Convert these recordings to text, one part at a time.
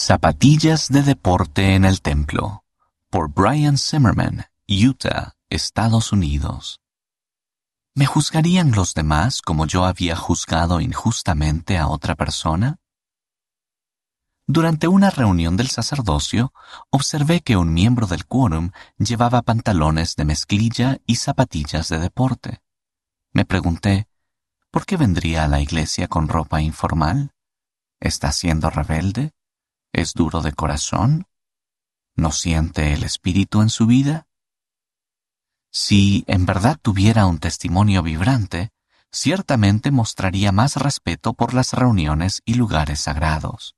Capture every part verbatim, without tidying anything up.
Zapatillas de deporte en el templo, por Brian Zimmerman, Utah, Estados Unidos. ¿Me juzgarían los demás como yo había juzgado injustamente a otra persona? Durante una reunión del sacerdocio, observé que un miembro del quórum llevaba pantalones de mezclilla y zapatillas de deporte. Me pregunté, ¿por qué vendría a la iglesia con ropa informal? ¿Está siendo rebelde? ¿Es duro de corazón? ¿No siente el espíritu en su vida? Si en verdad tuviera un testimonio vibrante, ciertamente mostraría más respeto por las reuniones y lugares sagrados.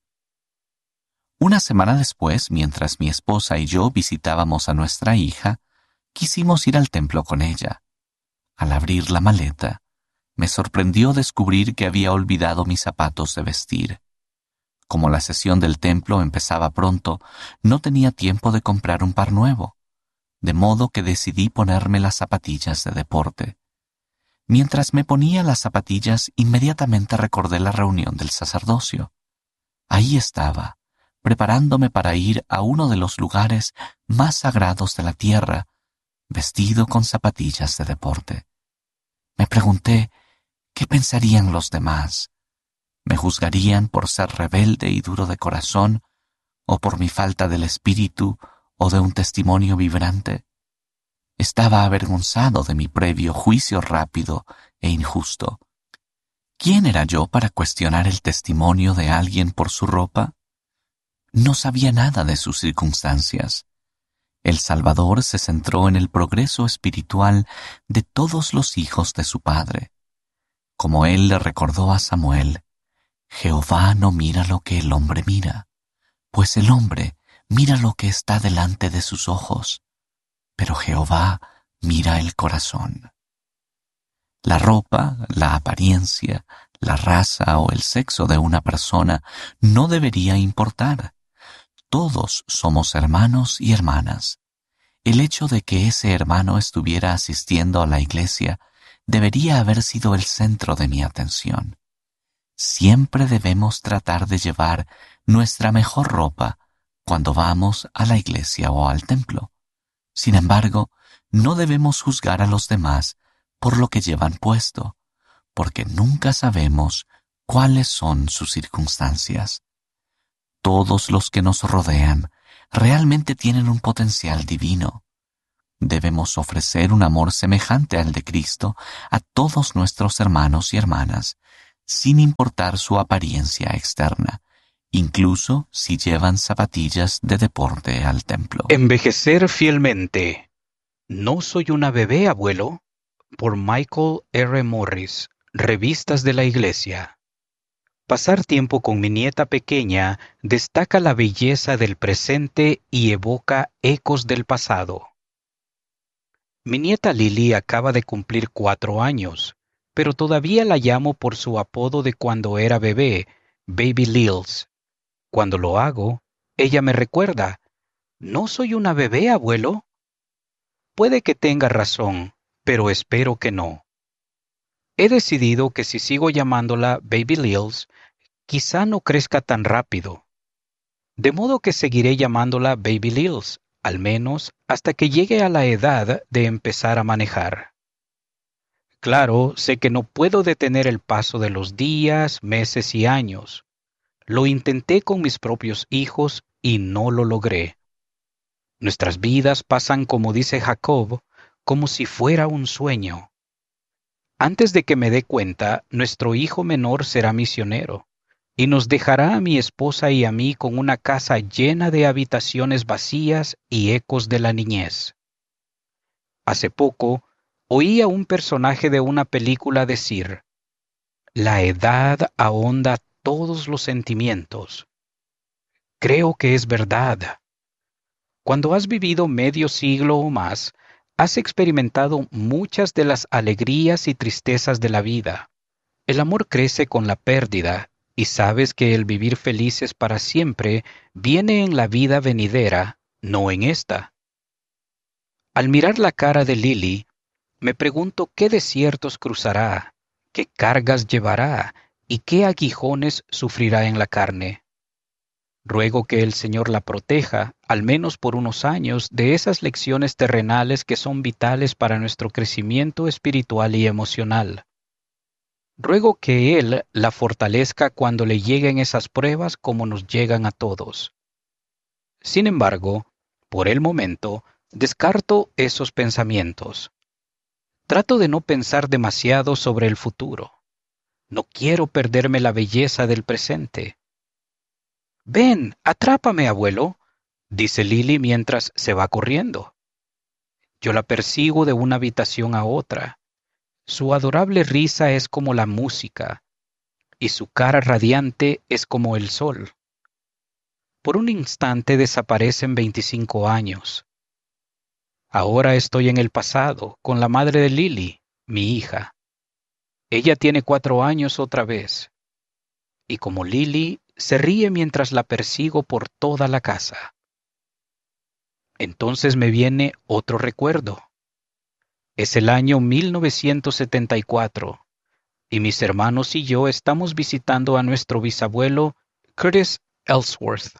Una semana después, mientras mi esposa y yo visitábamos a nuestra hija, quisimos ir al templo con ella. Al abrir la maleta, me sorprendió descubrir que había olvidado mis zapatos de vestir. Como la sesión del templo empezaba pronto, no tenía tiempo de comprar un par nuevo, de modo que decidí ponerme las zapatillas de deporte. Mientras me ponía las zapatillas, inmediatamente recordé la reunión del sacerdocio. Ahí estaba, preparándome para ir a uno de los lugares más sagrados de la tierra, vestido con zapatillas de deporte. Me pregunté, ¿qué pensarían los demás? ¿Me juzgarían por ser rebelde y duro de corazón, o por mi falta del espíritu o de un testimonio vibrante? Estaba avergonzado de mi previo juicio rápido e injusto. ¿Quién era yo para cuestionar el testimonio de alguien por su ropa? No sabía nada de sus circunstancias. El Salvador se centró en el progreso espiritual de todos los hijos de su Padre. Como él le recordó a Samuel, Jehová no mira lo que el hombre mira, pues el hombre mira lo que está delante de sus ojos, pero Jehová mira el corazón. La ropa, la apariencia, la raza o el sexo de una persona no debería importar. Todos somos hermanos y hermanas. El hecho de que ese hermano estuviera asistiendo a la iglesia debería haber sido el centro de mi atención. Siempre debemos tratar de llevar nuestra mejor ropa cuando vamos a la iglesia o al templo. Sin embargo, no debemos juzgar a los demás por lo que llevan puesto, porque nunca sabemos cuáles son sus circunstancias. Todos los que nos rodean realmente tienen un potencial divino. Debemos ofrecer un amor semejante al de Cristo a todos nuestros hermanos y hermanas, sin importar su apariencia externa, incluso si llevan zapatillas de deporte al templo. Envejecer fielmente. No soy una bebé, abuelo. Por Michael R. Morris, Revistas de la Iglesia. Pasar tiempo con mi nieta pequeña destaca la belleza del presente y evoca ecos del pasado. Mi nieta Lily acaba de cumplir cuatro años, pero todavía la llamo por su apodo de cuando era bebé, Baby Lils. Cuando lo hago, ella me recuerda, ¿no soy una bebé, abuelo? Puede que tenga razón, pero espero que no. He decidido que si sigo llamándola Baby Lils, quizá no crezca tan rápido. De modo que seguiré llamándola Baby Lils, al menos hasta que llegue a la edad de empezar a manejar. Claro, sé que no puedo detener el paso de los días, meses y años. Lo intenté con mis propios hijos y no lo logré. Nuestras vidas pasan, como dice Jacob, como si fuera un sueño. Antes de que me dé cuenta, nuestro hijo menor será misionero y nos dejará a mi esposa y a mí con una casa llena de habitaciones vacías y ecos de la niñez. Hace poco, oí a un personaje de una película decir, «La edad ahonda todos los sentimientos». Creo que es verdad. Cuando has vivido medio siglo o más, has experimentado muchas de las alegrías y tristezas de la vida. El amor crece con la pérdida y sabes que el vivir felices para siempre viene en la vida venidera, no en esta. Al mirar la cara de Lily, me pregunto qué desiertos cruzará, qué cargas llevará y qué aguijones sufrirá en la carne. Ruego que el Señor la proteja, al menos por unos años, de esas lecciones terrenales que son vitales para nuestro crecimiento espiritual y emocional. Ruego que Él la fortalezca cuando le lleguen esas pruebas como nos llegan a todos. Sin embargo, por el momento, descarto esos pensamientos. Trato de no pensar demasiado sobre el futuro. No quiero perderme la belleza del presente. «Ven, atrápame, abuelo», dice Lily mientras se va corriendo. Yo la persigo de una habitación a otra. Su adorable risa es como la música, y su cara radiante es como el sol. Por un instante desaparecen veinticinco años. Ahora estoy en el pasado, con la madre de Lily, mi hija. Ella tiene cuatro años otra vez. Y como Lily, se ríe mientras la persigo por toda la casa. Entonces me viene otro recuerdo. Es el año mil novecientos setenta y cuatro, y mis hermanos y yo estamos visitando a nuestro bisabuelo Curtis Ellsworth.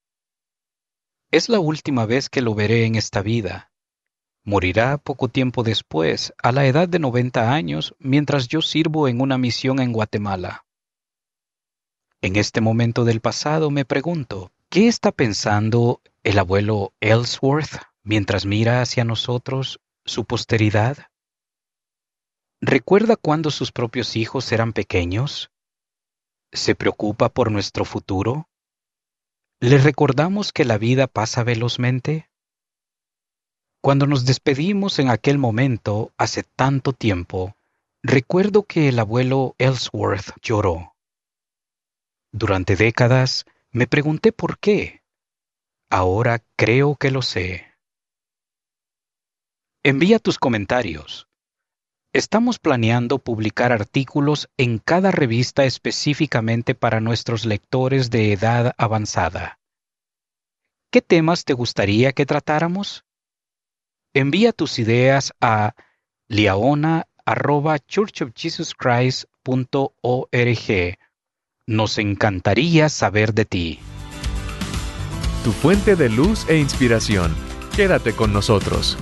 Es la última vez que lo veré en esta vida. Morirá poco tiempo después, a la edad de noventa años, mientras yo sirvo en una misión en Guatemala. En este momento del pasado me pregunto, ¿qué está pensando el abuelo Ellsworth mientras mira hacia nosotros, su posteridad? ¿Recuerda cuando sus propios hijos eran pequeños? ¿Se preocupa por nuestro futuro? ¿Le recordamos que la vida pasa velozmente? Cuando nos despedimos en aquel momento, hace tanto tiempo, recuerdo que el abuelo Ellsworth lloró. Durante décadas me pregunté por qué. Ahora creo que lo sé. Envía tus comentarios. Estamos planeando publicar artículos en cada revista específicamente para nuestros lectores de edad avanzada. ¿Qué temas te gustaría que tratáramos? Envía tus ideas a liaona arroba church of jesus christ punto org. Nos encantaría saber de ti. Tu fuente de luz e inspiración. Quédate con nosotros.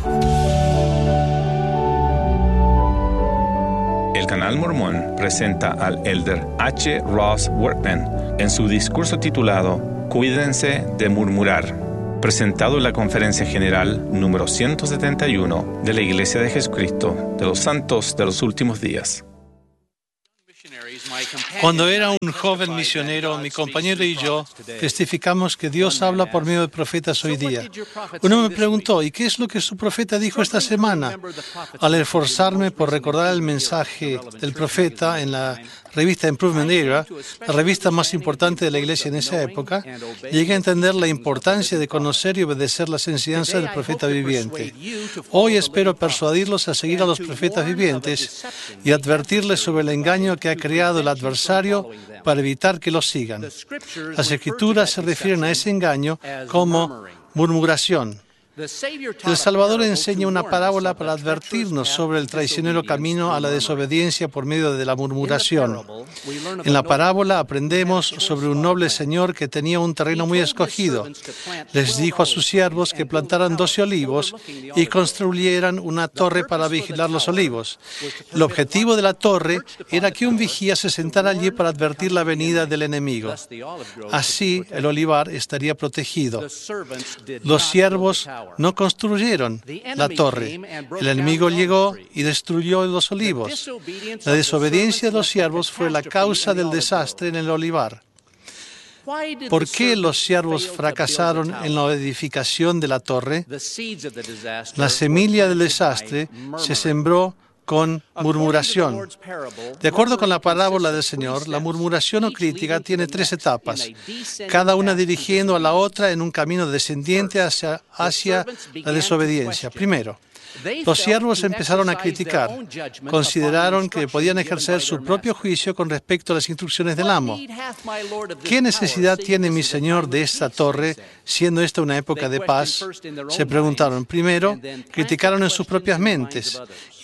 El Canal Mormón presenta al elder H. Ross Workman en su discurso titulado Cuídense de murmurar, presentado en la Conferencia General número ciento setenta y uno de la Iglesia de Jesucristo de los Santos de los Últimos Días. Cuando era un joven misionero, mi compañero y yo testificamos que Dios habla por medio de profetas hoy día. Uno me preguntó, ¿y qué es lo que su profeta dijo esta semana? Al esforzarme por recordar el mensaje del profeta en la revista Improvement Era, la revista más importante de la iglesia en esa época, llegué a entender la importancia de conocer y obedecer las enseñanzas del profeta viviente. Hoy espero persuadirlos a seguir a los profetas vivientes y advertirles sobre el engaño que ha creado el adversario para evitar que los sigan. Las Escrituras se refieren a ese engaño como murmuración. El Salvador enseña una parábola para advertirnos sobre el traicionero camino a la desobediencia por medio de la murmuración. En la parábola aprendemos sobre un noble señor que tenía un terreno muy escogido. Les dijo a sus siervos que plantaran doce olivos y construyeran una torre para vigilar los olivos. El objetivo de la torre era que un vigía se sentara allí para advertir la venida del enemigo. Así el olivar estaría protegido. Los siervos no construyeron la torre. El enemigo llegó y destruyó los olivos. La desobediencia de los siervos fue la causa del desastre en el olivar. ¿Por qué los siervos fracasaron en la edificación de la torre? La semilla del desastre se sembró con murmuración. De acuerdo con la parábola del Señor, la murmuración o crítica tiene tres etapas, cada una dirigiendo a la otra en un camino descendiente hacia, hacia la desobediencia. Primero, los siervos empezaron a criticar. Consideraron que podían ejercer su propio juicio con respecto a las instrucciones del amo. ¿Qué necesidad tiene mi Señor de esta torre, siendo esta una época de paz? Se preguntaron. Primero, criticaron en sus propias mentes y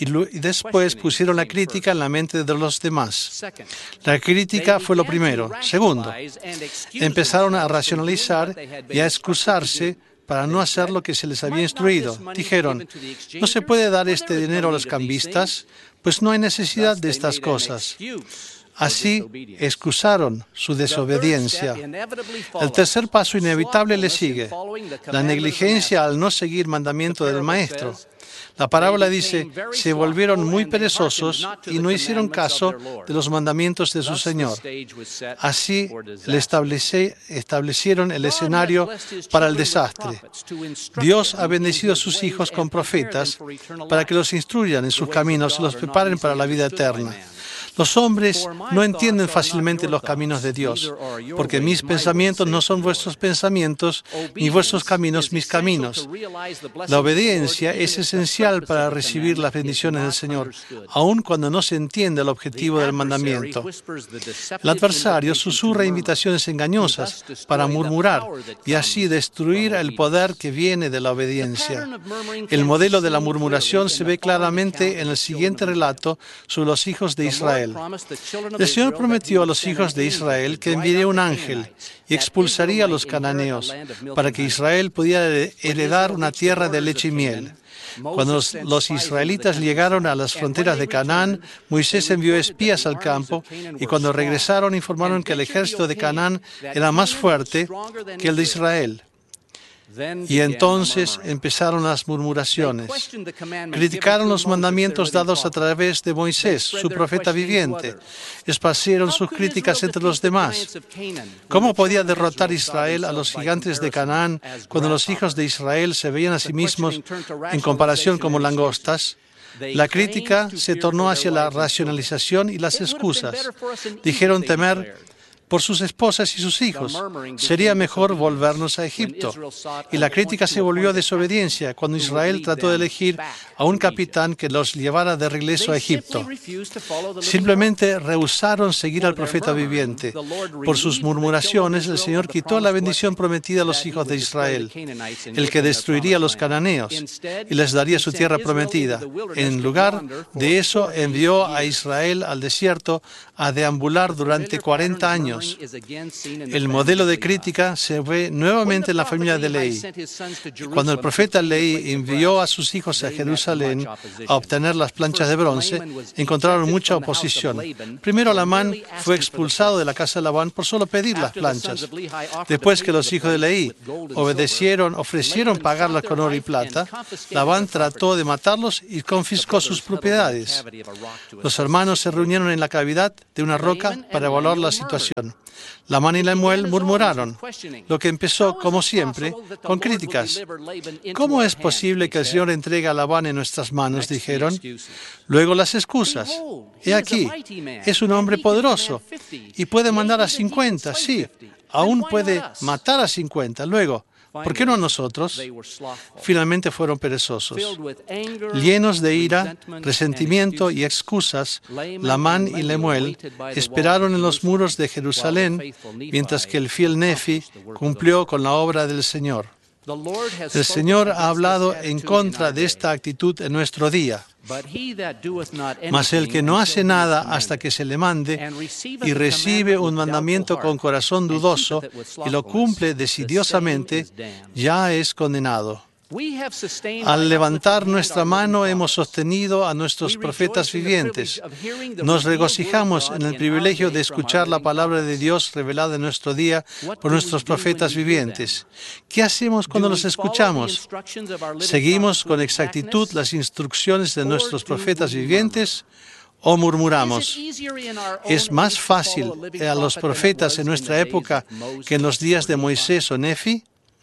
Después pusieron la crítica en la mente de los demás. La crítica fue lo primero. Segundo, empezaron a racionalizar y a excusarse para no hacer lo que se les había instruido. Dijeron, ¿no se puede dar este dinero a los cambistas? Pues no hay necesidad de estas cosas. Así excusaron su desobediencia. El tercer paso inevitable le sigue, la negligencia al no seguir mandamiento del Maestro. La parábola dice, se volvieron muy perezosos y no hicieron caso de los mandamientos de su Señor. Así le establece, establecieron el escenario para el desastre. Dios ha bendecido a sus hijos con profetas para que los instruyan en sus caminos y los preparen para la vida eterna. Los hombres no entienden fácilmente los caminos de Dios, porque mis pensamientos no son vuestros pensamientos, ni vuestros caminos mis caminos. La obediencia es esencial para recibir las bendiciones del Señor, aun cuando no se entiende el objetivo del mandamiento. El adversario susurra invitaciones engañosas para murmurar y así destruir el poder que viene de la obediencia. El modelo de la murmuración se ve claramente en el siguiente relato sobre los hijos de Israel. El Señor prometió a los hijos de Israel que enviaría un ángel y expulsaría a los cananeos para que Israel pudiera heredar una tierra de leche y miel. Cuando los, los israelitas llegaron a las fronteras de Canaán, Moisés envió espías al campo y cuando regresaron informaron que el ejército de Canaán era más fuerte que el de Israel. Y entonces empezaron las murmuraciones. Criticaron los mandamientos dados a través de Moisés, su profeta viviente. Esparcieron sus críticas entre los demás. ¿Cómo podía derrotar Israel a los gigantes de Canaán cuando los hijos de Israel se veían a sí mismos en comparación como langostas? La crítica se tornó hacia la racionalización y las excusas. Dijeron temer por sus esposas y sus hijos. Sería mejor volvernos a Egipto. Y la crítica se volvió a desobediencia cuando Israel trató de elegir a un capitán que los llevara de regreso a Egipto. Simplemente rehusaron seguir al profeta viviente. Por sus murmuraciones, el Señor quitó la bendición prometida a los hijos de Israel, el que destruiría a los cananeos y les daría su tierra prometida. En lugar de eso, envió a Israel al desierto a deambular durante cuarenta años. El modelo de crítica se ve nuevamente en la familia de Leí. Cuando el profeta Leí envió a sus hijos a Jerusalén a obtener las planchas de bronce, encontraron mucha oposición. Primero, Labán fue expulsado de la casa de Labán por solo pedir las planchas. Después que los hijos de Leí obedecieron, ofrecieron pagarlas con oro y plata, Labán trató de matarlos y confiscó sus propiedades. Los hermanos se reunieron en la cavidad de una roca para evaluar la situación. Labán y Lemuel murmuraron, lo que empezó, como siempre, con críticas. ¿Cómo es posible que el Señor entregue a Labán en nuestras manos?, dijeron. Luego las excusas. He aquí, es un hombre poderoso y puede mandar a cincuenta, sí, aún puede matar a cincuenta. Luego, ¿por qué no a nosotros? Finalmente fueron perezosos. Llenos de ira, resentimiento y excusas, Labán y Lemuel esperaron en los muros de Jerusalén, mientras que el fiel Nefi cumplió con la obra del Señor. El Señor ha hablado en contra de esta actitud en nuestro día. Mas el que no hace nada hasta que se le mande y recibe un mandamiento con corazón dudoso y lo cumple decidiosamente, ya es condenado. Al levantar nuestra mano hemos sostenido a nuestros profetas vivientes. Nos regocijamos en el privilegio de escuchar la palabra de Dios revelada en nuestro día por nuestros profetas vivientes. ¿Qué hacemos cuando los escuchamos? ¿Seguimos con exactitud las instrucciones de nuestros profetas vivientes o murmuramos? ¿Es más fácil a los profetas en nuestra época que en los días de Moisés o Nefi?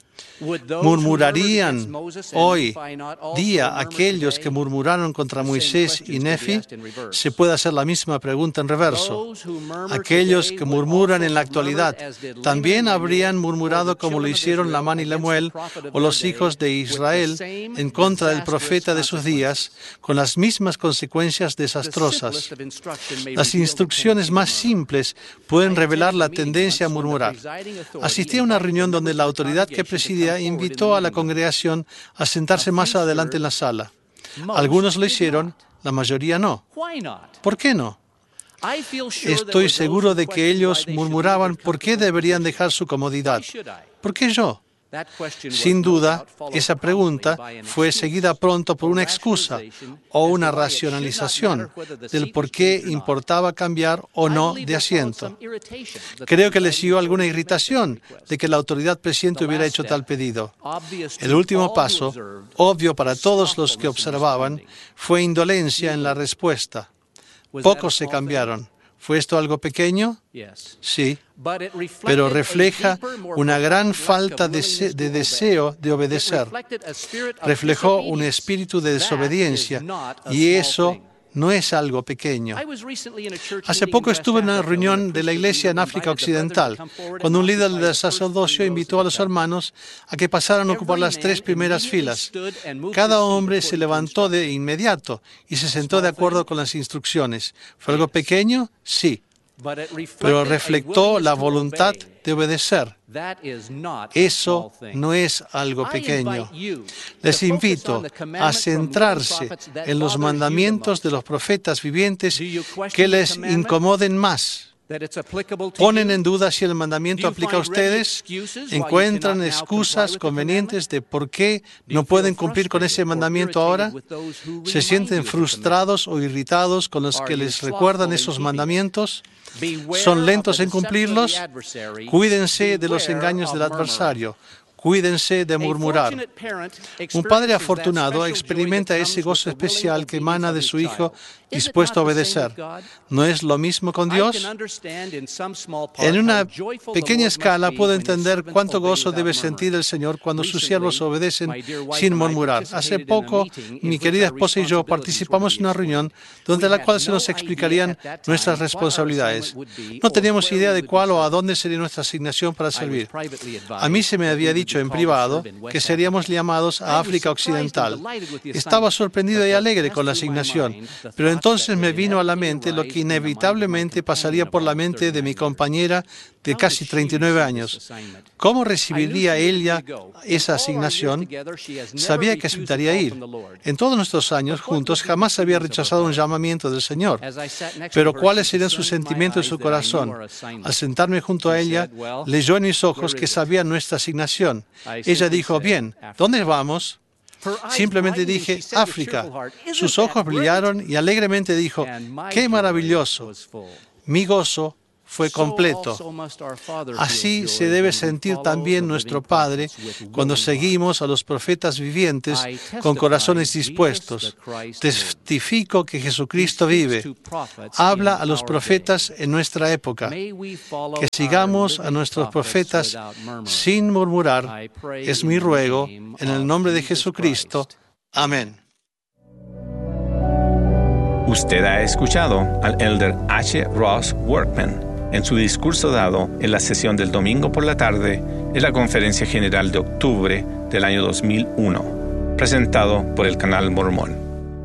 ¿Murmurarían hoy día aquellos que murmuraron contra Moisés y Nefi? Se puede hacer la misma pregunta en reverso. Aquellos que murmuran en la actualidad, ¿también habrían murmurado como lo hicieron Labán y Lemuel o los hijos de Israel en contra del profeta de sus días, con las mismas consecuencias desastrosas? Las instrucciones más simples pueden revelar la tendencia a murmurar. Asistí a una reunión donde la autoridad que presidía invitó a la congregación a sentarse más adelante en la sala. Algunos lo hicieron, La mayoría no. ¿Por qué no? Estoy seguro de que ellos murmuraban por qué deberían dejar su comodidad. ¿Por qué yo? Sin duda, esa pregunta fue seguida pronto por una excusa o una racionalización del por qué importaba cambiar o no de asiento. Creo que les siguió alguna irritación de que la autoridad presente hubiera hecho tal pedido. El último paso, obvio para todos los que observaban, fue indolencia en la respuesta. Pocos se cambiaron. ¿Fue esto algo pequeño? Sí, pero refleja una gran falta de, de deseo de obedecer. Reflejó un espíritu de desobediencia y eso no es algo pequeño. Hace poco estuve en una reunión de la iglesia en África Occidental, cuando un líder del sacerdocio invitó a los hermanos a que pasaran a ocupar las tres primeras filas. Cada hombre se levantó de inmediato y se sentó de acuerdo con las instrucciones. ¿Fue algo pequeño? Sí, pero reflectó la voluntad de obedecer. Eso no es algo pequeño. Les invito a centrarse en los mandamientos de los profetas vivientes que les incomoden más. ¿Ponen en duda si el mandamiento aplica a ustedes? ¿Encuentran excusas convenientes de por qué no pueden cumplir con ese mandamiento ahora? ¿Se sienten frustrados o irritados con los que les recuerdan esos mandamientos? ¿Son lentos en cumplirlos? Cuídense de los engaños del adversario. Cuídense de murmurar. Un padre afortunado experimenta ese gozo especial que emana de su hijo dispuesto a obedecer. ¿No es lo mismo con Dios? En una pequeña escala puedo entender cuánto gozo debe sentir el Señor cuando sus siervos obedecen sin murmurar. Hace poco, mi querida esposa y yo participamos en una reunión durante la cual se nos explicarían nuestras responsabilidades. No teníamos idea de cuál o a dónde sería nuestra asignación para servir. A mí se me había dicho en privado que seríamos llamados a África Occidental. Estaba sorprendido y alegre con la asignación, pero entonces me vino a la mente lo que inevitablemente pasaría por la mente de mi compañera de casi treinta y nueve años. ¿Cómo recibiría ella esa asignación? Sabía que aceptaría ir. En todos nuestros años juntos jamás había rechazado un llamamiento del Señor. Pero ¿cuáles serían sus sentimientos en su corazón? Al sentarme junto a ella, leyó en mis ojos que sabía nuestra asignación. Ella dijo, bien, ¿dónde vamos? Simplemente dije, África. Sus ojos brillaron y alegremente dijo, ¡qué maravilloso! Mi gozo fue completo. Así se debe sentir también nuestro Padre cuando seguimos a los profetas vivientes con corazones dispuestos. Testifico que Jesucristo vive. Habla a los profetas en nuestra época. Que sigamos a nuestros profetas sin murmurar. Es mi ruego en el nombre de Jesucristo. Amén. Usted ha escuchado al elder H. Ross Workman en su discurso dado en la sesión del domingo por la tarde en la Conferencia General de octubre del año dos mil uno, presentado por el Canal Mormón.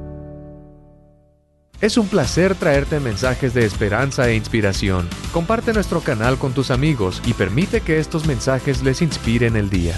Es un placer traerte mensajes de esperanza e inspiración. Comparte nuestro canal con tus amigos y permite que estos mensajes les inspiren el día.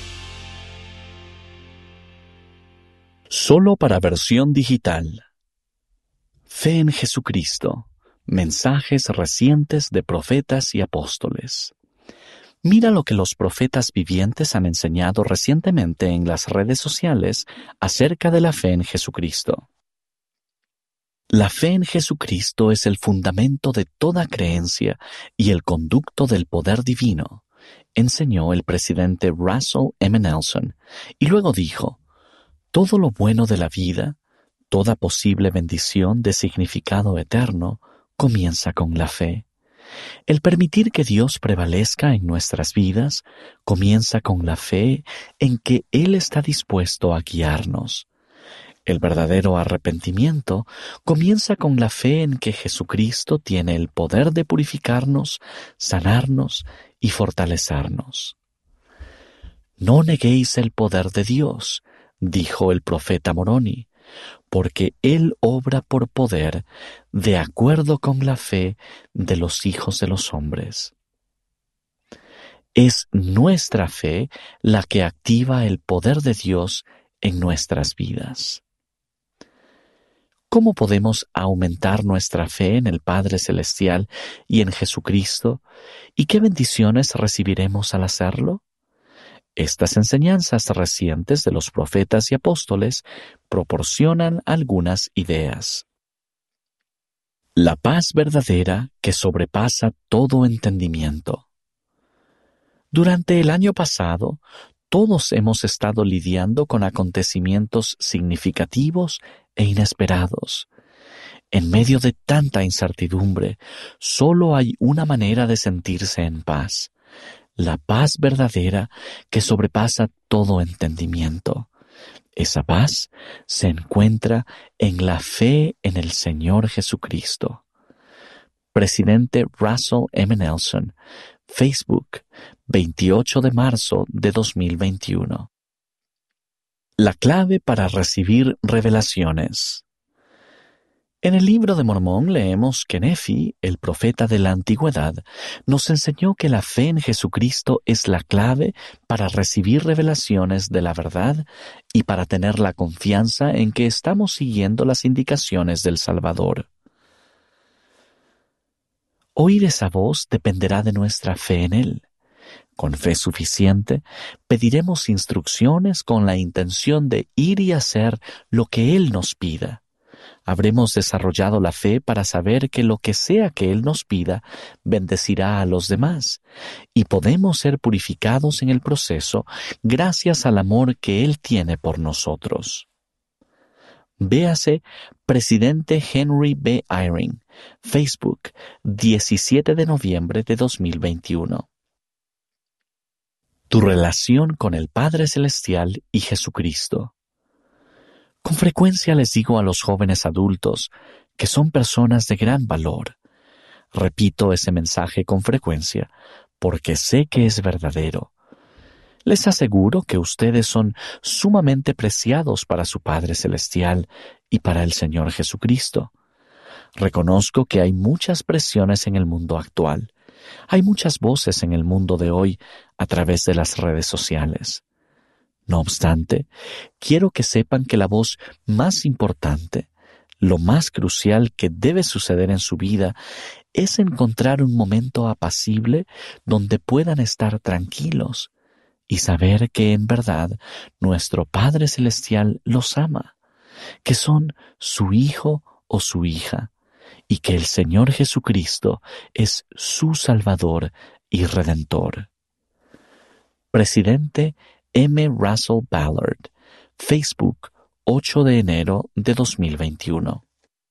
Solo para versión digital. Fe en Jesucristo. Mensajes recientes de profetas y apóstoles. Mira lo que los profetas vivientes han enseñado recientemente en las redes sociales acerca de la fe en Jesucristo. La fe en Jesucristo es el fundamento de toda creencia y el conducto del poder divino, enseñó el presidente Russell M. Nelson, y luego dijo, todo lo bueno de la vida, toda posible bendición de significado eterno, comienza con la fe. El permitir que Dios prevalezca en nuestras vidas comienza con la fe en que Él está dispuesto a guiarnos. El verdadero arrepentimiento comienza con la fe en que Jesucristo tiene el poder de purificarnos, sanarnos y fortalecernos. No neguéis el poder de Dios, dijo el profeta Moroni, porque Él obra por poder de acuerdo con la fe de los hijos de los hombres. Es nuestra fe la que activa el poder de Dios en nuestras vidas. ¿Cómo podemos aumentar nuestra fe en el Padre Celestial y en Jesucristo? ¿Y qué bendiciones recibiremos al hacerlo? Estas enseñanzas recientes de los profetas y apóstoles proporcionan algunas ideas. La paz verdadera que sobrepasa todo entendimiento. Durante el año pasado, todos hemos estado lidiando con acontecimientos significativos e inesperados. En medio de tanta incertidumbre, solo hay una manera de sentirse en paz, la paz verdadera que sobrepasa todo entendimiento. Esa paz se encuentra en la fe en el Señor Jesucristo. Presidente Russell M. Nelson, Facebook, veintiocho de marzo de dos mil veintiuno. La clave para recibir revelaciones. En el libro de Mormón leemos que Nefi, el profeta de la antigüedad, nos enseñó que la fe en Jesucristo es la clave para recibir revelaciones de la verdad y para tener la confianza en que estamos siguiendo las indicaciones del Salvador. Oír esa voz dependerá de nuestra fe en Él. Con fe suficiente, pediremos instrucciones con la intención de ir y hacer lo que Él nos pida. Habremos desarrollado la fe para saber que lo que sea que Él nos pida, bendecirá a los demás, y podemos ser purificados en el proceso gracias al amor que Él tiene por nosotros. Véase Presidente Henry B. Eyring, Facebook, diecisiete de noviembre de dos mil veintiuno. Tu relación con el Padre Celestial y Jesucristo. Con frecuencia les digo a los jóvenes adultos que son personas de gran valor. Repito ese mensaje con frecuencia porque sé que es verdadero. Les aseguro que ustedes son sumamente preciados para su Padre Celestial y para el Señor Jesucristo. Reconozco que hay muchas presiones en el mundo actual. Hay muchas voces en el mundo de hoy a través de las redes sociales. No obstante, quiero que sepan que la voz más importante, lo más crucial que debe suceder en su vida, es encontrar un momento apacible donde puedan estar tranquilos y saber que en verdad nuestro Padre Celestial los ama, que son su hijo o su hija, y que el Señor Jesucristo es su Salvador y Redentor. Presidente M. Russell Ballard, Facebook, ocho de enero de dos mil veintiuno.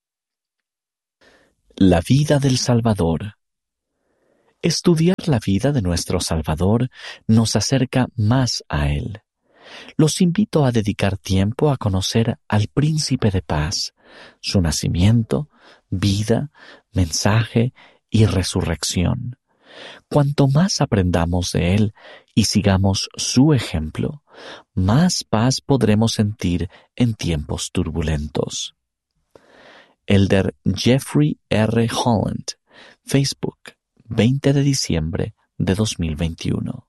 La vida del Salvador. Estudiar la vida de nuestro Salvador nos acerca más a Él. Los invito a dedicar tiempo a conocer al Príncipe de Paz, su nacimiento, vida, mensaje y resurrección. Cuanto más aprendamos de Él y sigamos su ejemplo, más paz podremos sentir en tiempos turbulentos. Elder Jeffrey R. Holland, Facebook, veinte de diciembre de dos mil veintiuno.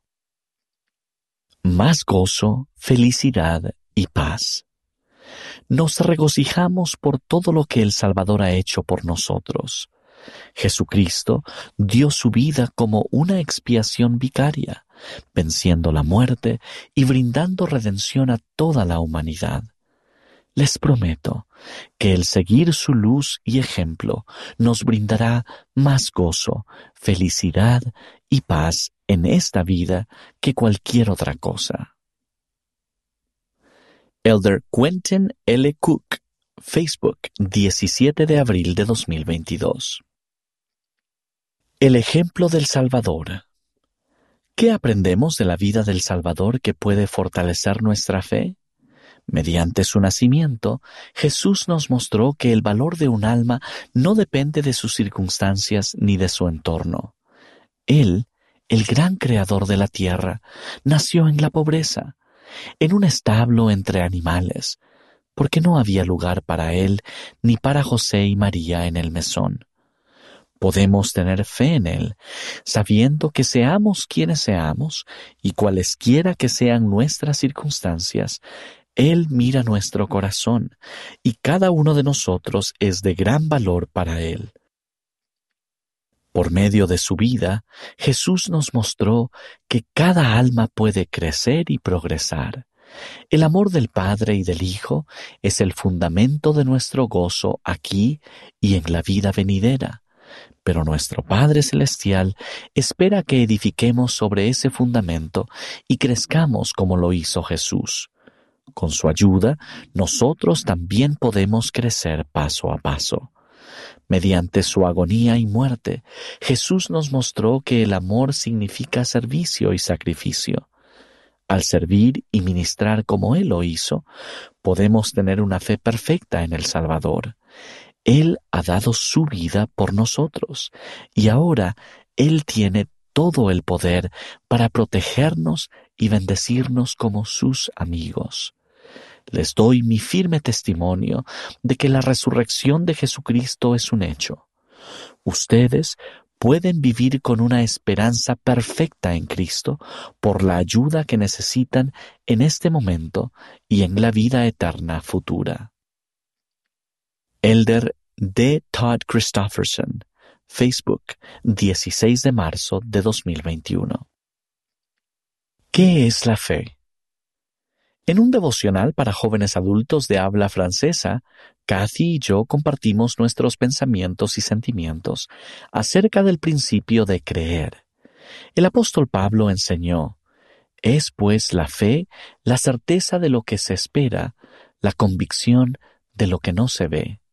Más gozo, felicidad y paz. Nos regocijamos por todo lo que el Salvador ha hecho por nosotros. Jesucristo dio su vida como una expiación vicaria, venciendo la muerte y brindando redención a toda la humanidad. Les prometo que el seguir su luz y ejemplo nos brindará más gozo, felicidad y paz en esta vida que cualquier otra cosa. Elder Quentin L. Cook, Facebook, diecisiete de abril de dos mil veintidós. El ejemplo del Salvador. ¿Qué aprendemos de la vida del Salvador que puede fortalecer nuestra fe? Mediante su nacimiento, Jesús nos mostró que el valor de un alma no depende de sus circunstancias ni de su entorno. Él, el gran creador de la tierra, nació en la pobreza, en un establo entre animales, porque no había lugar para él ni para José y María en el mesón. Podemos tener fe en Él, sabiendo que seamos quienes seamos y cualesquiera que sean nuestras circunstancias, Él mira nuestro corazón y cada uno de nosotros es de gran valor para Él. Por medio de su vida, Jesús nos mostró que cada alma puede crecer y progresar. El amor del Padre y del Hijo es el fundamento de nuestro gozo aquí y en la vida venidera. Pero nuestro Padre Celestial espera que edifiquemos sobre ese fundamento y crezcamos como lo hizo Jesús. Con su ayuda, nosotros también podemos crecer paso a paso. Mediante su agonía y muerte, Jesús nos mostró que el amor significa servicio y sacrificio. Al servir y ministrar como Él lo hizo, podemos tener una fe perfecta en el Salvador. Él ha dado su vida por nosotros y ahora Él tiene todo el poder para protegernos y bendecirnos como sus amigos. Les doy mi firme testimonio de que la resurrección de Jesucristo es un hecho. Ustedes pueden vivir con una esperanza perfecta en Cristo por la ayuda que necesitan en este momento y en la vida eterna futura. Elder D. Todd Christofferson, Facebook, dieciséis de marzo de dos mil veintiuno. ¿Qué es la fe? En un devocional para jóvenes adultos de habla francesa, Kathy y yo compartimos nuestros pensamientos y sentimientos acerca del principio de creer. El apóstol Pablo enseñó: es pues la fe la certeza de lo que se espera, la convicción de lo que no se ve.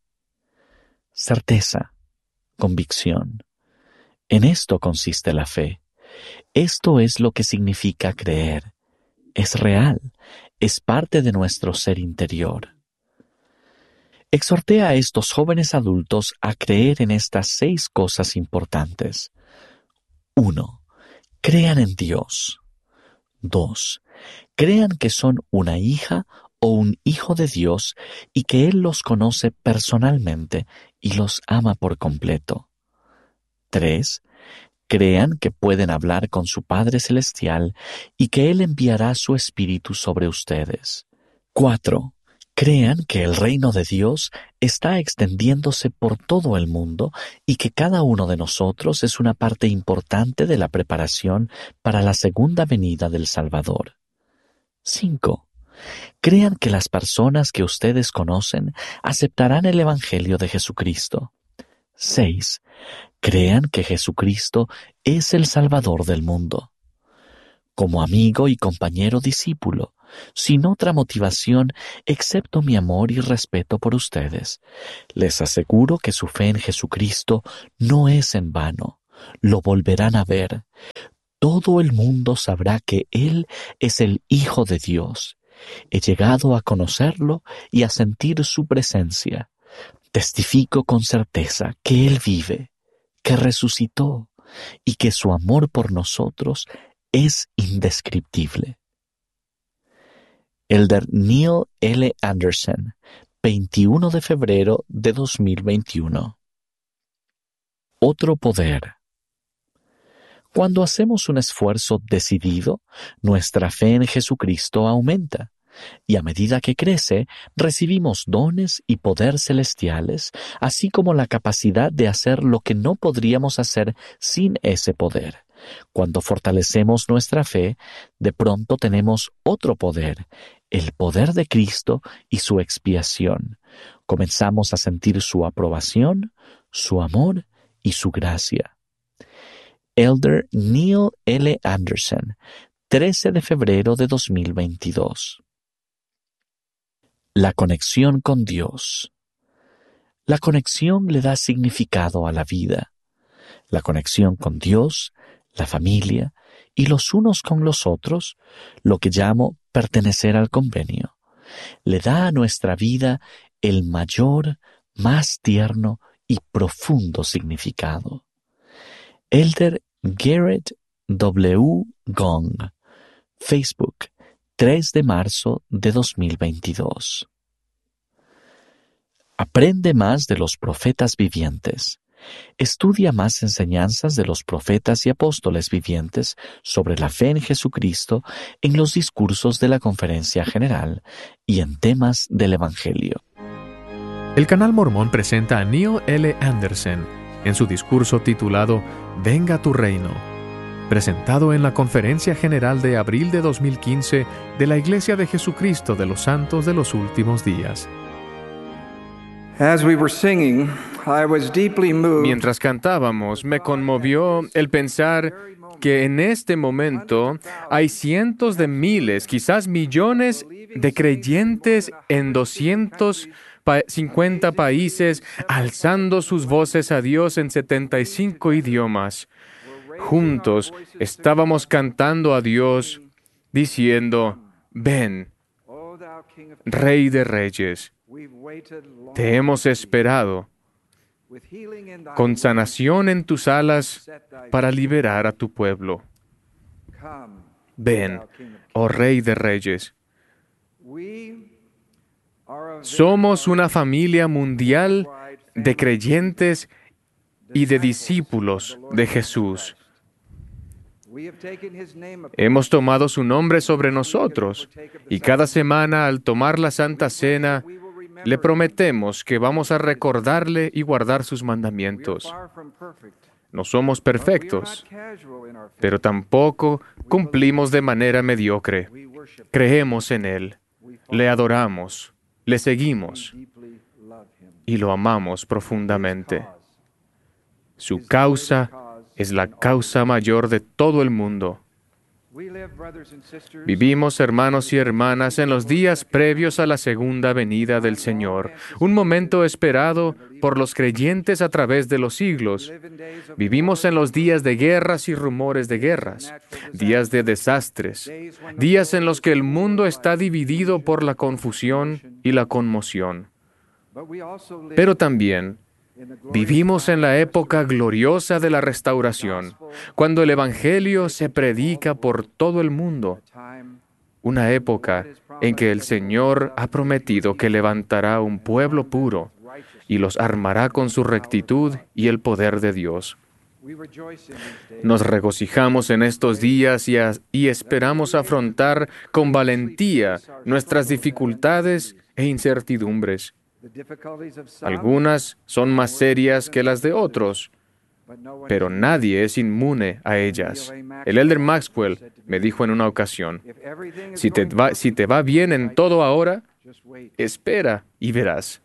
Certeza, convicción. En esto consiste la fe. Esto es lo que significa creer. Es real, es parte de nuestro ser interior. Exhorté a estos jóvenes adultos a creer en estas seis cosas importantes. uno. Crean en Dios. dos. Crean que son una hija o un hijo de Dios y que Él los conoce personalmente y los ama por completo. tres. Crean que pueden hablar con su Padre Celestial y que Él enviará su Espíritu sobre ustedes. cuatro. Crean que el reino de Dios está extendiéndose por todo el mundo y que cada uno de nosotros es una parte importante de la preparación para la segunda venida del Salvador. cinco. Crean que las personas que ustedes conocen aceptarán el Evangelio de Jesucristo. seis. Crean que Jesucristo es el Salvador del mundo. Como amigo y compañero discípulo, sin otra motivación excepto mi amor y respeto por ustedes, les aseguro que su fe en Jesucristo no es en vano. Lo volverán a ver. Todo el mundo sabrá que Él es el Hijo de Dios. He llegado a conocerlo y a sentir su presencia. Testifico con certeza que Él vive, que resucitó y que su amor por nosotros es indescriptible. Elder Neil L. Anderson, veintiuno de febrero de dos mil veintiuno. Otro poder. Cuando hacemos un esfuerzo decidido, nuestra fe en Jesucristo aumenta, y a medida que crece, recibimos dones y poder celestiales, así como la capacidad de hacer lo que no podríamos hacer sin ese poder. Cuando fortalecemos nuestra fe, de pronto tenemos otro poder, el poder de Cristo y su expiación. Comenzamos a sentir su aprobación, su amor y su gracia. Elder Neil L. Anderson, trece de febrero de dos mil veintidós. La conexión con Dios. La conexión le da significado a la vida. La conexión con Dios, la familia y los unos con los otros, lo que llamo pertenecer al convenio, le da a nuestra vida el mayor, más tierno y profundo significado. Elder Garrett W. Gong, Facebook, tres de marzo de dos mil veintidós. Aprende más de los profetas vivientes. Estudia más enseñanzas de los profetas y apóstoles vivientes sobre la fe en Jesucristo en los discursos de la Conferencia General y en temas del Evangelio. El Canal Mormón presenta a Neil L. Anderson en su discurso titulado Venga tu reino, presentado en la Conferencia General de abril de dos mil quince de la Iglesia de Jesucristo de los Santos de los Últimos Días. As we were singing, I was deeply moved. Mientras cantábamos, me conmovió el pensar que en este momento hay cientos de miles, quizás millones de creyentes en doscientos cincuenta países, alzando sus voces a Dios en setenta y cinco idiomas. Juntos estábamos cantando a Dios, diciendo, ven, Rey de Reyes, te hemos esperado, con sanación en tus alas para liberar a tu pueblo. Ven, oh Rey de Reyes. Somos una familia mundial de creyentes y de discípulos de Jesús. Hemos tomado su nombre sobre nosotros y cada semana al tomar la Santa Cena le prometemos que vamos a recordarle y guardar sus mandamientos. No somos perfectos, pero tampoco cumplimos de manera mediocre. Creemos en Él, le adoramos, le seguimos y lo amamos profundamente. Su causa es la causa mayor de todo el mundo. Vivimos, hermanos y hermanas, en los días previos a la segunda venida del Señor, un momento esperado por los creyentes a través de los siglos. Vivimos en los días de guerras y rumores de guerras, días de desastres, días en los que el mundo está dividido por la confusión y la conmoción. Pero también vivimos en la época gloriosa de la restauración, cuando el Evangelio se predica por todo el mundo. Una época en que el Señor ha prometido que levantará un pueblo puro y los armará con su rectitud y el poder de Dios. Nos regocijamos en estos días y, a, y esperamos afrontar con valentía nuestras dificultades e incertidumbres. Algunas son más serias que las de otros, pero nadie es inmune a ellas. El elder Maxwell me dijo en una ocasión, si te va, si te va bien en todo ahora, espera y verás.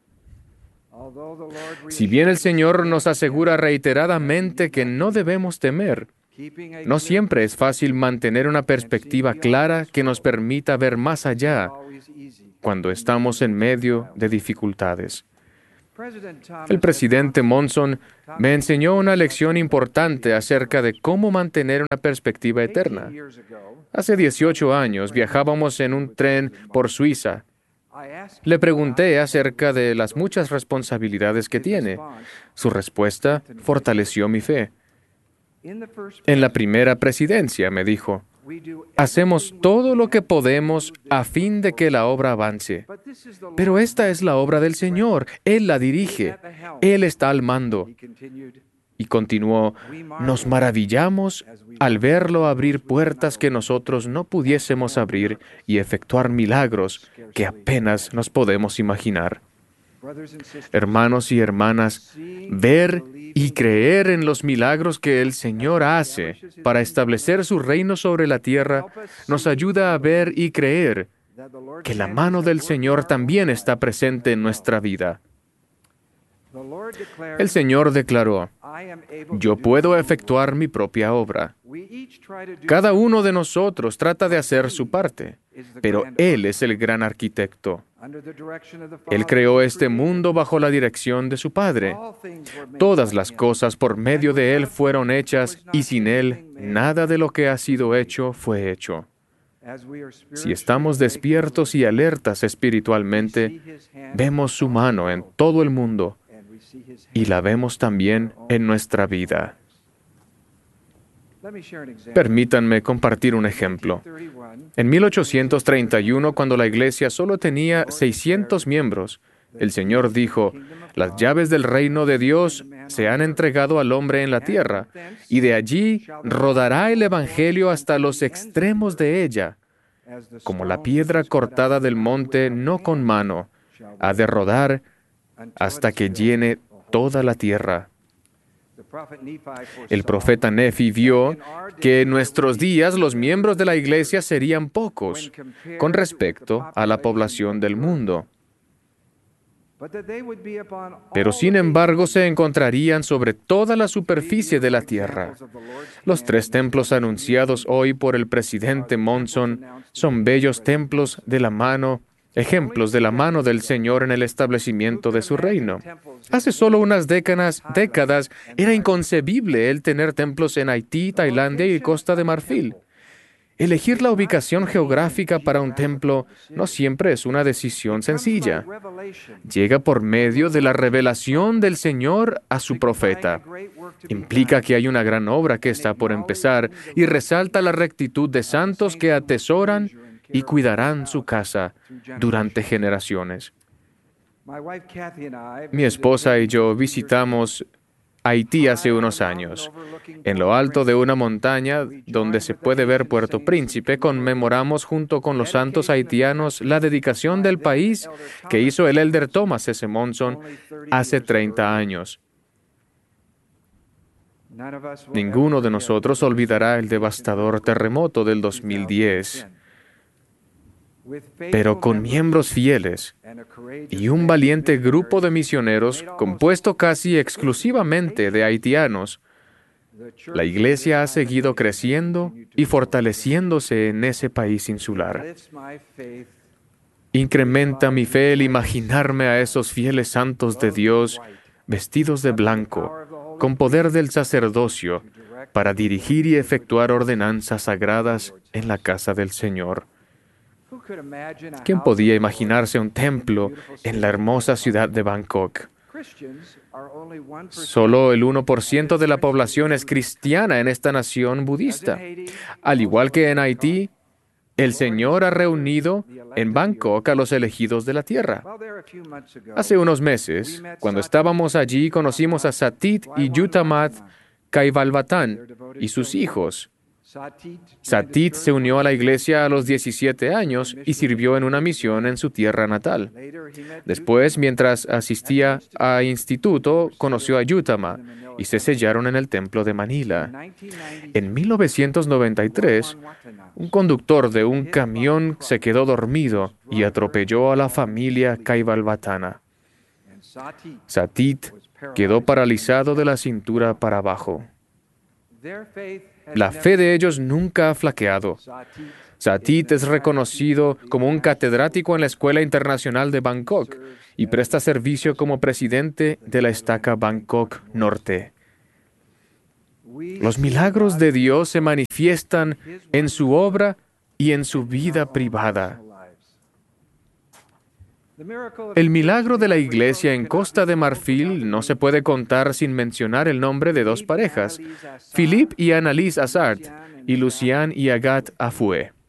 Si bien el Señor nos asegura reiteradamente que no debemos temer, no siempre es fácil mantener una perspectiva clara que nos permita ver más allá cuando estamos en medio de dificultades. El presidente Monson me enseñó una lección importante acerca de cómo mantener una perspectiva eterna. Hace dieciocho años viajábamos en un tren por Suiza. Le pregunté acerca de las muchas responsabilidades que tiene. Su respuesta fortaleció mi fe. En la primera presidencia, me dijo, hacemos todo lo que podemos a fin de que la obra avance. Pero esta es la obra del Señor. Él la dirige. Él está al mando. Y continuó, nos maravillamos al verlo abrir puertas que nosotros no pudiésemos abrir y efectuar milagros que apenas nos podemos imaginar. Hermanos y hermanas, ver y creer en los milagros que el Señor hace para establecer su reino sobre la tierra nos ayuda a ver y creer que la mano del Señor también está presente en nuestra vida. El Señor declaró, yo puedo efectuar mi propia obra. Cada uno de nosotros trata de hacer su parte, pero Él es el gran arquitecto. Él creó este mundo bajo la dirección de su Padre. Todas las cosas por medio de Él fueron hechas y sin Él nada de lo que ha sido hecho fue hecho. Si estamos despiertos y alertas espiritualmente, vemos su mano en todo el mundo y la vemos también en nuestra vida. Permítanme compartir un ejemplo. En mil ochocientos treinta y uno, cuando la iglesia solo tenía seiscientos miembros, El Señor dijo, las llaves del reino de Dios se han entregado al hombre en la tierra, y de allí rodará el Evangelio hasta los extremos de ella, como la piedra cortada del monte no con mano, ha de rodar hasta que llene toda la tierra. El profeta Nefi vio que en nuestros días los miembros de la iglesia serían pocos con respecto a la población del mundo. Pero sin embargo se encontrarían sobre toda la superficie de la tierra. Los tres templos anunciados hoy por el presidente Monson son bellos templos de la mano, ejemplos de la mano del Señor en el establecimiento de su reino. Hace solo unas décadas, décadas era inconcebible el tener templos en Haití, Tailandia y Costa de Marfil. Elegir la ubicación geográfica para un templo no siempre es una decisión sencilla. Llega por medio de la revelación del Señor a su profeta. Implica que hay una gran obra que está por empezar y resalta la rectitud de santos que atesoran y cuidarán su casa durante generaciones. Mi esposa y yo visitamos Haití hace unos años. En lo alto de una montaña donde se puede ver Puerto Príncipe, conmemoramos junto con los santos haitianos la dedicación del país que hizo el elder Thomas S. Monson hace treinta años. Ninguno de nosotros olvidará el devastador terremoto del dos mil diez. Pero con miembros fieles y un valiente grupo de misioneros compuesto casi exclusivamente de haitianos, la Iglesia ha seguido creciendo y fortaleciéndose en ese país insular. Incrementa mi fe el imaginarme a esos fieles santos de Dios vestidos de blanco, con poder del sacerdocio, para dirigir y efectuar ordenanzas sagradas en la casa del Señor. ¿Quién podía imaginarse un templo en la hermosa ciudad de Bangkok? Solo el uno por ciento de la población es cristiana en esta nación budista. Al igual que en Haití, el Señor ha reunido en Bangkok a los elegidos de la tierra. Hace unos meses, cuando estábamos allí, conocimos a Satit y Yutamat Kaivalvatan y sus hijos. Satit se unió a la iglesia a los diecisiete años y sirvió en una misión en su tierra natal. Después, mientras asistía a instituto, conoció a Yutama y se sellaron en el templo de Manila. En mil novecientos noventa y tres, un conductor de un camión se quedó dormido y atropelló a la familia Kaivalvatana. Satit quedó paralizado de la cintura para abajo. La fe de ellos nunca ha flaqueado. Satit es reconocido como un catedrático en la Escuela Internacional de Bangkok y presta servicio como presidente de la estaca Bangkok Norte. Los milagros de Dios se manifiestan en su obra y en su vida privada. El milagro de la iglesia en Costa de Marfil no se puede contar sin mencionar el nombre de dos parejas, Philippe y Annalise Azart, y Lucian y Agathe Afue.